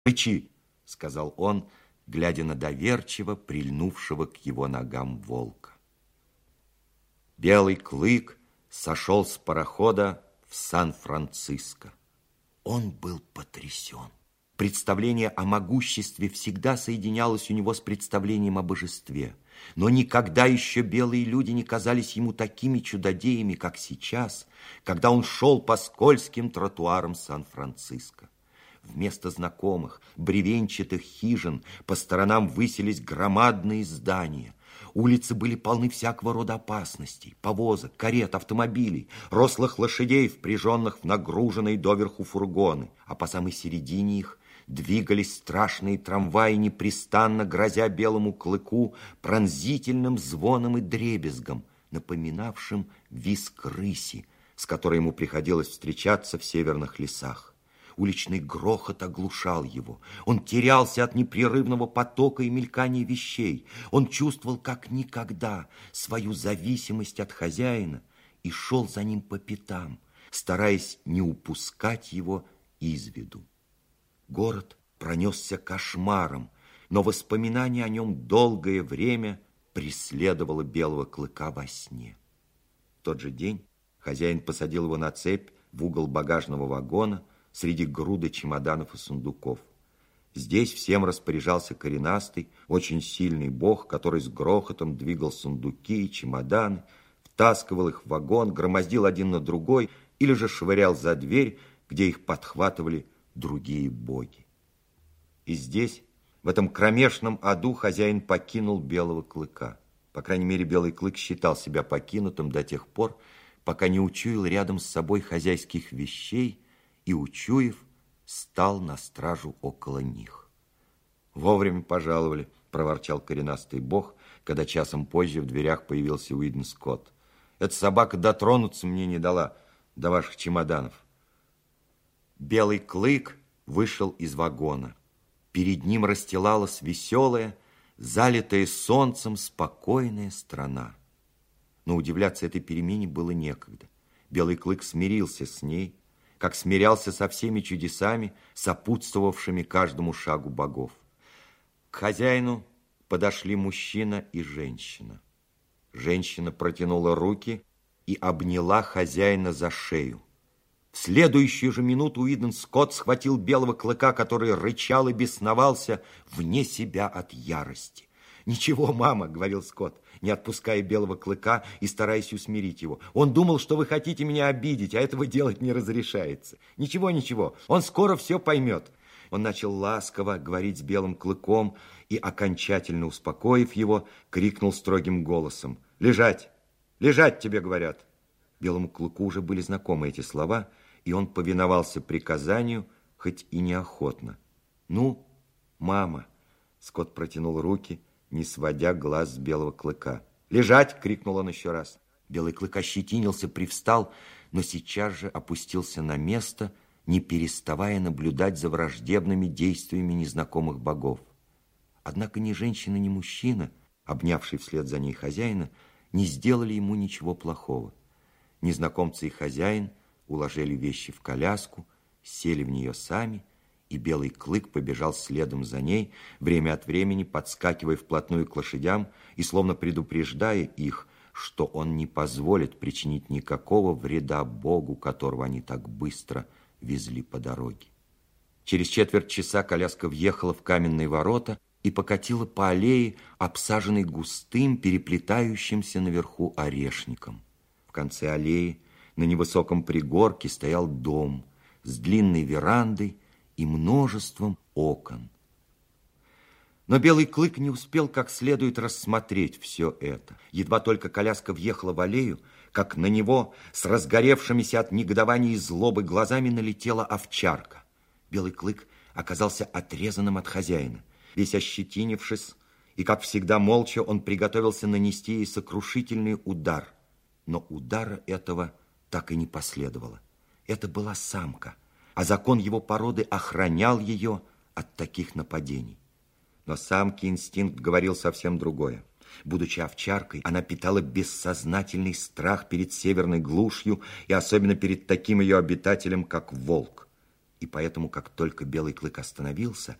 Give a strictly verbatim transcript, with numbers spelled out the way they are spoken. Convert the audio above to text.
«Рычи!» — сказал он, глядя на доверчиво прильнувшего к его ногам волка. Белый клык сошел с парохода в Сан-Франциско. Он был потрясен. Представление о могуществе всегда соединялось у него с представлением о божестве. Но никогда еще белые люди не казались ему такими чудодеями, как сейчас, когда он шел по скользким тротуарам Сан-Франциско. Вместо знакомых бревенчатых хижин по сторонам высились громадные здания. Улицы были полны всякого рода опасностей, повозок, карет, автомобилей, рослых лошадей, впряженных в нагруженные доверху фургоны, а по самой середине их двигались страшные трамваи, непрестанно грозя белому клыку пронзительным звоном и дребезгом, напоминавшим визг рыси, с которой ему приходилось встречаться в северных лесах. Уличный грохот оглушал его. Он терялся от непрерывного потока и мелькания вещей. Он чувствовал как никогда свою зависимость от хозяина и шел за ним по пятам, стараясь не упускать его из виду. Город пронесся кошмаром, но воспоминание о нем долгое время преследовало белого клыка во сне. В тот же день хозяин посадил его на цепь в угол багажного вагона среди груды чемоданов и сундуков. Здесь всем распоряжался коренастый, очень сильный бог, который с грохотом двигал сундуки и чемоданы, втаскивал их в вагон, громоздил один на другой или же швырял за дверь, где их подхватывали другие боги. И здесь, в этом кромешном аду, хозяин покинул белого клыка. По крайней мере, белый клык считал себя покинутым до тех пор, пока не учуял рядом с собой хозяйских вещей и, учуяв, стал на стражу около них. «Вовремя пожаловали», — проворчал коренастый бог, когда часом позже в дверях появился Уидон Скотт. «Эта собака дотронуться мне не дала до ваших чемоданов». Белый клык вышел из вагона. Перед ним расстилалась веселая, залитая солнцем спокойная страна. Но удивляться этой перемене было некогда. Белый клык смирился с ней, как смирялся со всеми чудесами, сопутствовавшими каждому шагу богов. К хозяину подошли мужчина и женщина. Женщина протянула руки и обняла хозяина за шею. В следующую же минуту Уидон Скотт схватил белого клыка, который рычал и бесновался вне себя от ярости. «Ничего, мама», — говорил Скотт, не отпуская белого клыка и стараясь усмирить его. «Он думал, что вы хотите меня обидеть, а этого делать не разрешается. Ничего, ничего, он скоро все поймет». Он начал ласково говорить с белым клыком и, окончательно успокоив его, крикнул строгим голосом: «Лежать! Лежать, тебе говорят!» Белому клыку уже были знакомы эти слова, и он повиновался приказанию, хоть и неохотно. «Ну, мама!» — Скотт протянул руки, не сводя глаз с белого клыка. «Лежать!» — крикнул он еще раз. Белый клык ощетинился, привстал, но сейчас же опустился на место, не переставая наблюдать за враждебными действиями незнакомых богов. Однако ни женщина, ни мужчина, обнявший вслед за ней хозяина, не сделали ему ничего плохого. Незнакомцы и хозяин уложили вещи в коляску, сели в нее сами, и белый клык побежал следом за ней, время от времени подскакивая вплотную к лошадям и словно предупреждая их, что он не позволит причинить никакого вреда богу, которого они так быстро везли по дороге. Через четверть часа коляска въехала в каменные ворота и покатила по аллее, обсаженной густым, переплетающимся наверху орешником. В конце аллеи на невысоком пригорке стоял дом с длинной верандой и множеством окон. Но белый клык не успел как следует рассмотреть все это. Едва только коляска въехала в аллею, как на него с разгоревшимися от негодования и злобы глазами налетела овчарка. Белый клык оказался отрезанным от хозяина. Весь ощетинившись, и, как всегда, молча, он приготовился нанести ей сокрушительный удар. Но удара этого так и не последовало. Это была самка, а закон его породы охранял ее от таких нападений. Но самке инстинкт говорил совсем другое. Будучи овчаркой, она питала бессознательный страх перед северной глушью и особенно перед таким ее обитателем, как волк. и поэтому, как только Белый клык остановился,